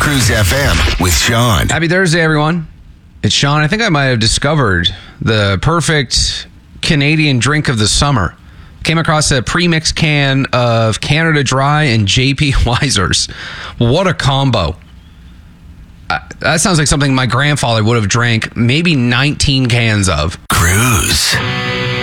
Cruise FM with Sean. Happy Thursday, everyone. It's Sean. I think I might have discovered the perfect Canadian drink of the summer. Came across a pre-mixed can of Canada Dry and JP Weisers. What a combo. That sounds like something my grandfather would have drank maybe 19 cans of. Cruise.